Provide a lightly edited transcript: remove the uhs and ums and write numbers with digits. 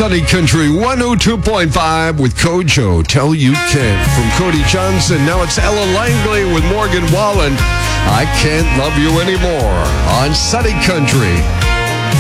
Sunny Country 102.5 with Kojo. Tell You Can't. From Cody Johnson, now it's Ella Langley with Morgan Wallen. I Can't Love You Anymore on Sunny Country